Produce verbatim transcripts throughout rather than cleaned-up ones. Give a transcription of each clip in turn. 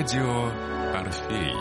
Радио Орфей.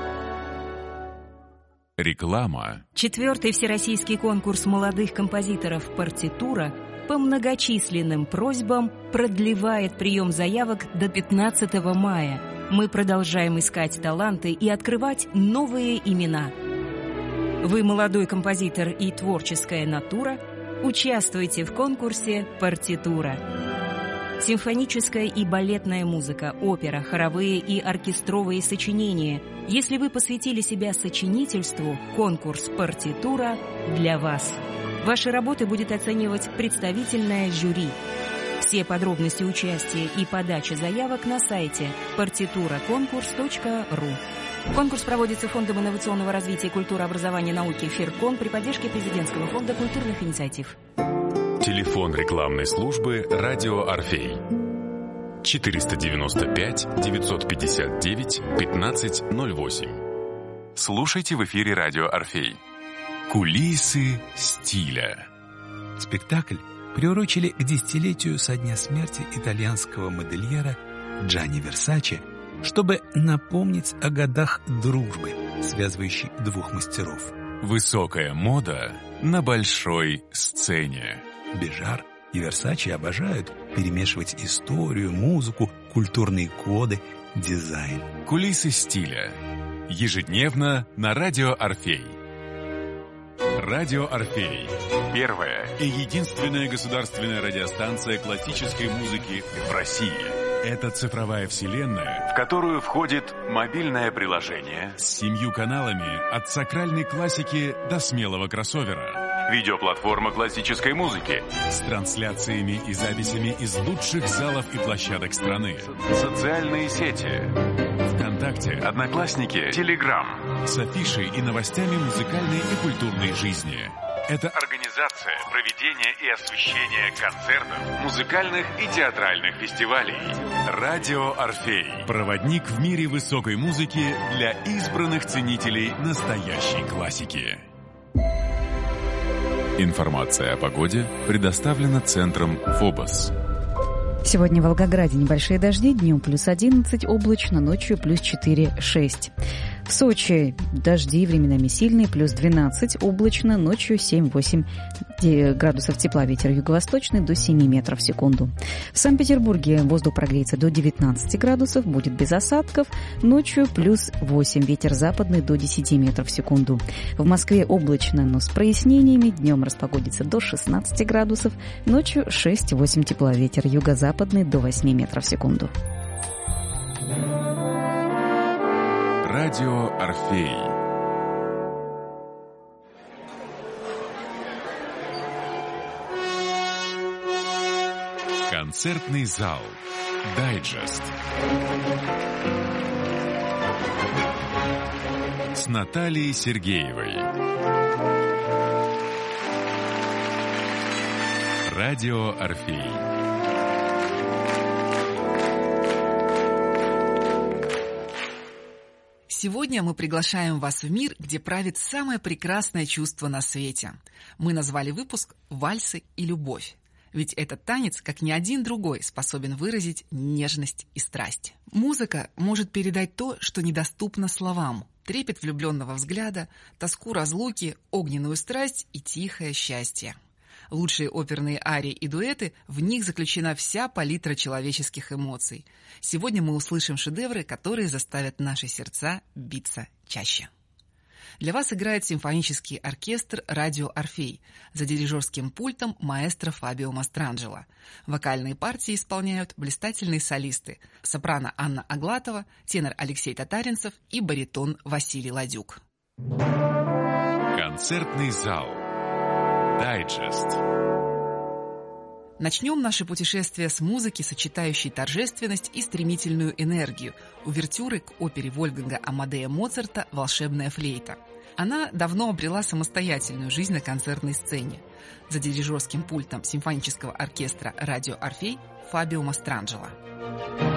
Реклама. Четвертый всероссийский конкурс молодых композиторов «Партитура» по многочисленным просьбам продлевает прием заявок до пятнадцатого мая. Мы продолжаем искать таланты и открывать новые имена. Вы молодой композитор и творческая натура? Участвуйте в конкурсе «Партитура». Симфоническая и балетная музыка, опера, хоровые и оркестровые сочинения. Если вы посвятили себя сочинительству, конкурс «Партитура» для вас. Ваши работы будет оценивать представительное жюри. Все подробности участия и подачи заявок на сайте партитура конкурс точка ру. Конкурс проводится Фондом инновационного развития культуры, образования и науки «ФИРКОН» при поддержке Президентского фонда культурных инициатив. Телефон рекламной службы «Радио Орфей». четыреста девяносто пять девятьсот пятьдесят девять пятнадцать ноль восемь. Слушайте в эфире «Радио Орфей». Кулисы стиля. Спектакль приурочили к десятилетию со дня смерти итальянского модельера Джанни Версаче, чтобы напомнить о годах дружбы, связывающей двух мастеров. Высокая мода на большой сцене. Бежар и Версаче обожают перемешивать историю, музыку, культурные коды, дизайн. Кулисы стиля. Ежедневно на Радио Орфей. Радио Орфей. Первая и единственная государственная радиостанция классической музыки в России. Это цифровая вселенная, в которую входит мобильное приложение с семью каналами от сакральной классики до смелого кроссовера. Видеоплатформа классической музыки с трансляциями и записями из лучших залов и площадок страны. Социальные сети. ВКонтакте, Одноклассники, Телеграм. С афишей и новостями музыкальной и культурной жизни. Это организация, проведение и освещение концертов, музыкальных и театральных фестивалей. Радио Орфей. Проводник в мире высокой музыки для избранных ценителей настоящей классики. Информация о погоде предоставлена Центром ФОБОС. Сегодня в Волгограде небольшие дожди, днем плюс одиннадцать, облачно, ночью плюс четыре-шесть. В Сочи дожди временами сильные, плюс двенадцать, облачно, ночью семь-восемь градусов тепла, ветер юго-восточный до семи метров в секунду. В Санкт-Петербурге воздух прогреется до девятнадцати градусов, будет без осадков, ночью плюс восемь, ветер западный до десяти метров в секунду. В Москве облачно, но с прояснениями, днем распогодится до шестнадцати градусов, ночью шесть-восемь тепла, ветер юго-западный до восьми метров в секунду. Радио Орфей. Концертный зал. Дайджест. С Натальей Сергеевой. Радио Орфей. Сегодня мы приглашаем вас в мир, где правит самое прекрасное чувство на свете. Мы назвали выпуск «Вальсы и любовь». Ведь этот танец, как ни один другой, способен выразить нежность и страсть. Музыка может передать то, что недоступно словам. Трепет влюбленного взгляда, тоску разлуки, огненную страсть и тихое счастье. Лучшие оперные арии и дуэты, в них заключена вся палитра человеческих эмоций. Сегодня мы услышим шедевры, которые заставят наши сердца биться чаще. Для вас играет симфонический оркестр «Радио Орфей» за дирижерским пультом маэстро Фабио Мастранджело. Вокальные партии исполняют блистательные солисты – сопрано Анна Аглатова, тенор Алексей Татаринцев и баритон Василий Ладюк. Концертный зал. Дайджест. Начнем наше путешествие с музыки, сочетающей торжественность и стремительную энергию, увертюры к опере Вольфганга Амадея Моцарта «Волшебная флейта». Она давно обрела самостоятельную жизнь на концертной сцене. За дирижерским пультом симфонического оркестра «Радио Орфей» Фабио Мастранджело.